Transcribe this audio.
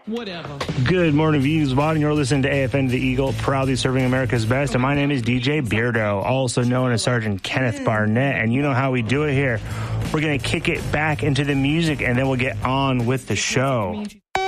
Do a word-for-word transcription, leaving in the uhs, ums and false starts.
Whatever. Good morning, Eagles Body. You're listening to A F N The Eagle, proudly serving America's best. And my name is D J Beardo, also known as Sergeant Kenneth Barnett. And you know how we do it here. We're going to kick it back into the music, and then we'll get on with the show.